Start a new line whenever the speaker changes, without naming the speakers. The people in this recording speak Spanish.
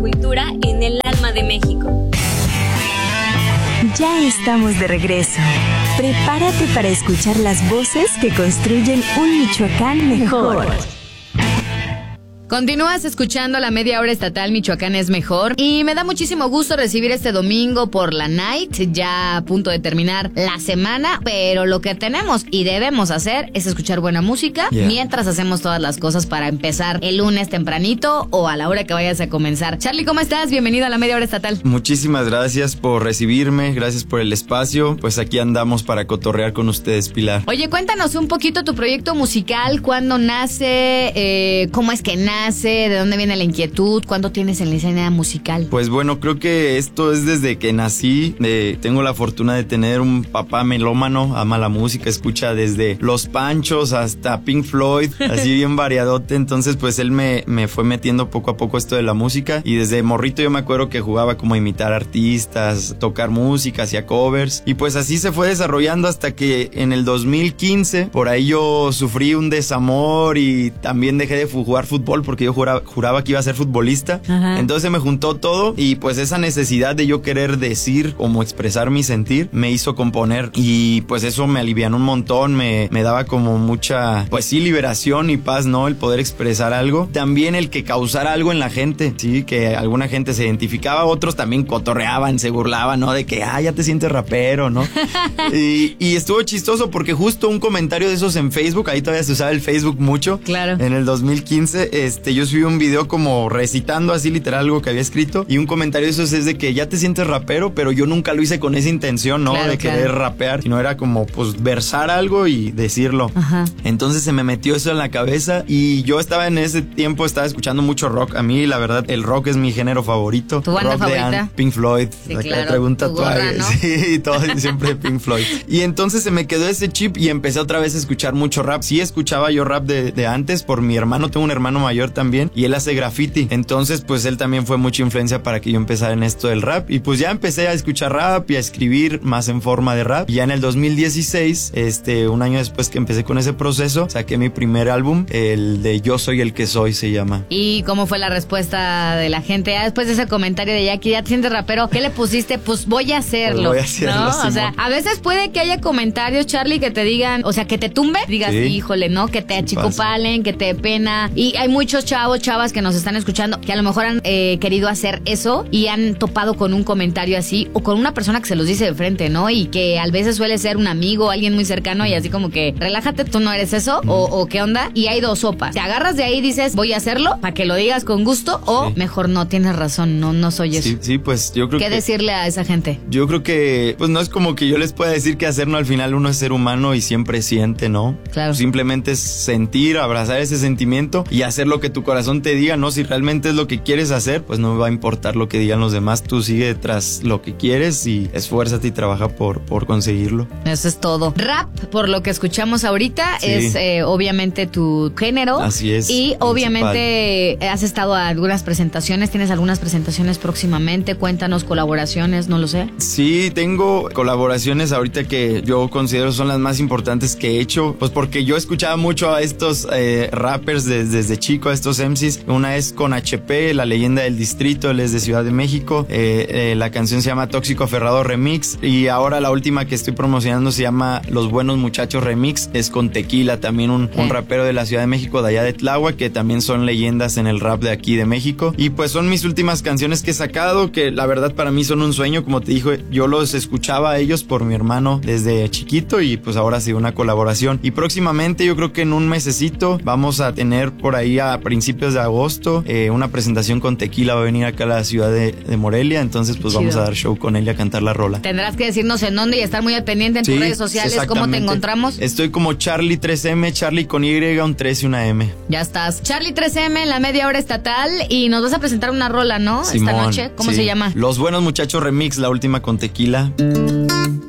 Cultura en el alma de México.
Ya estamos de regreso. Prepárate para escuchar las voces que construyen un Michoacán mejor.
Continúas escuchando la media hora estatal Michoacán es mejor y me da muchísimo gusto recibir este domingo por la night, ya a punto de terminar la semana, pero lo que tenemos y debemos hacer es escuchar buena música mientras hacemos todas las cosas para empezar el lunes tempranito o a la hora que vayas a comenzar. Charlie, ¿cómo estás? Bienvenido a la media hora estatal.
Muchísimas gracias por recibirme, gracias por el espacio, pues aquí andamos para cotorrear con ustedes, Pilar.
Oye, cuéntanos un poquito tu proyecto musical, cuándo nace, cómo es que nace, de dónde viene la inquietud, cuándo tienes en la escena musical.
Pues bueno, creo que esto es desde que nací. Tengo la fortuna de tener un papá melómano, ama la música, escucha desde Los Panchos hasta Pink Floyd, así bien variadote. Entonces pues él me fue metiendo poco a poco esto de la música y desde morrito yo me acuerdo que jugaba como a imitar artistas, tocar música, hacía covers y pues así se fue desarrollando hasta que en el 2015 por ahí yo sufrí un desamor y también dejé de jugar fútbol porque yo juraba que iba a ser futbolista. Ajá. Entonces me juntó todo y pues esa necesidad de yo querer decir, como expresar mi sentir, me hizo componer y pues eso me alivianó un montón, me daba como mucha, pues sí, liberación y paz, ¿no? El poder expresar algo. También el que causara algo en la gente, sí, que alguna gente se identificaba, otros también cotorreaban, se burlaban, ¿no? De que, ya te sientes rapero, ¿no? y estuvo chistoso porque justo un comentario de esos en Facebook, ahí todavía se usaba el Facebook mucho.
Claro.
En el 2015, yo subí un video como recitando así literal algo que había escrito y un comentario de esos es de que ya te sientes rapero, pero yo nunca lo hice con esa intención, ¿no? Claro, de querer rapear, sino era como pues versar algo y decirlo. Ajá. Entonces se me metió eso en la cabeza y yo en ese tiempo estaba escuchando mucho rock. A mí la verdad el rock es mi género favorito.
¿Tu banda
rock
favorita?
De Pink Floyd.
Sí,
la
claro.
Pregunta
tu gorra, ¿no?
Sí, todo siempre Pink Floyd. Y entonces se me quedó ese chip y empecé otra vez a escuchar mucho rap. Sí escuchaba yo rap de antes por mi hermano, tengo un hermano mayor también y él hace graffiti, entonces pues él también fue mucha influencia para que yo empezara en esto del rap y pues ya empecé a escuchar rap y a escribir más en forma de rap y ya en el 2016, un año después que empecé con ese proceso, saqué mi primer álbum, el de Yo Soy el que Soy se llama.
¿Y cómo fue la respuesta de la gente? Después de ese comentario de Jackie, ya te sientes rapero, ¿qué le pusiste? Pues voy a hacerlo,
pues voy a hacerlo,
¿no?
Simón.
O sea, a veces puede que haya comentarios, Charlie, que te digan, o sea, que te tumbe, digas, sí, híjole, ¿no? Que te achicopalen, que te dé pena y hay muchos chavas que nos están escuchando que a lo mejor han querido hacer eso y han topado con un comentario así o con una persona que se los dice de frente, ¿no? Y que a veces suele ser un amigo, alguien muy cercano y así como que relájate, tú no eres eso o qué onda. Y hay dos sopas. Te agarras de ahí y dices voy a hacerlo para que lo digas con gusto o mejor no, tienes razón, no soy eso.
Sí, pues yo creo
¿Qué decirle a esa gente?
Yo creo que pues no es como que yo les pueda decir qué hacer, no, al final uno es ser humano y siempre siente, ¿no?
Claro.
Simplemente es sentir, abrazar ese sentimiento y hacer lo que tu corazón te diga, ¿no? Si realmente es lo que quieres hacer, pues no me va a importar lo que digan los demás, tú sigue tras lo que quieres y esfuérzate y trabaja por conseguirlo.
Eso es todo. Rap, por lo que escuchamos ahorita, sí, es obviamente tu género.
Así es.
Y obviamente has estado a algunas presentaciones, tienes algunas presentaciones próximamente, cuéntanos, colaboraciones, no lo sé.
Sí, tengo colaboraciones ahorita que yo considero son las más importantes que he hecho, pues porque yo escuchaba mucho a estos rappers desde chico, a estos MCs. Una es con HP, la leyenda del distrito, él es de Ciudad de México, la canción se llama Tóxico Aferrado Remix y ahora la última que estoy promocionando se llama Los Buenos Muchachos Remix, es con Tequila, también un rapero de la Ciudad de México, de allá de Tláhuac, que también son leyendas en el rap de aquí de México y pues son mis últimas canciones que he sacado, que la verdad para mí son un sueño, como te digo, yo los escuchaba a ellos por mi hermano desde chiquito y pues ahora sí una colaboración y próximamente yo creo que en un mesecito vamos a tener por ahí a principios de agosto una presentación con Tequila, va a venir acá a la ciudad de Morelia, entonces pues chido, vamos a dar show con él y a cantar la rola.
Tendrás que decirnos en dónde y estar muy al pendiente en tus redes sociales, cómo te encontramos.
Estoy como Charlie 3M, Charlie con Y, un 3 y una M.
Ya estás. Charlie 3M en la media hora estatal y nos vas a presentar una rola, ¿no?
Simón,
esta noche. ¿Cómo se llama?
Los Buenos Muchachos Remix, la última con Tequila.